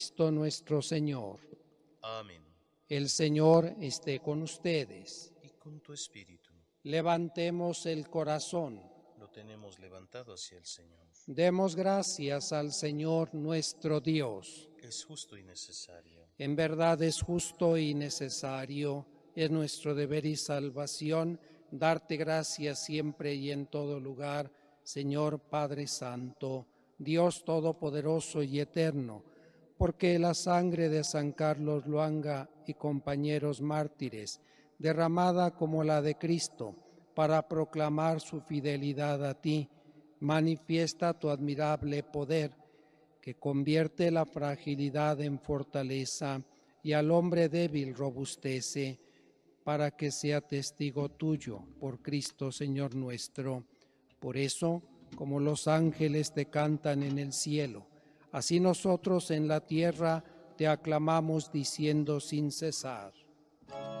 Cristo nuestro Señor. Amén. El Señor esté con ustedes. Y con tu espíritu. Levantemos el corazón. Lo tenemos levantado hacia el Señor. Demos gracias al Señor nuestro Dios. Es justo y necesario. En verdad es justo y necesario, es nuestro deber y salvación, darte gracias siempre y en todo lugar, Señor Padre Santo, Dios Todopoderoso y Eterno, porque la sangre de San Carlos Luanga y compañeros mártires, derramada como la de Cristo, para proclamar su fidelidad a ti, manifiesta tu admirable poder, que convierte la fragilidad en fortaleza y al hombre débil robustece, para que sea testigo tuyo por Cristo Señor nuestro. Por eso, como los ángeles te cantan en el cielo, así nosotros en la tierra te aclamamos diciendo sin cesar: